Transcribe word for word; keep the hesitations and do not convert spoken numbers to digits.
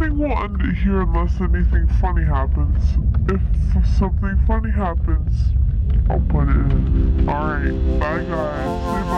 think we'll end it here unless anything funny happens. If something funny happens, I'll put it in. Alright, bye guys. Say bye.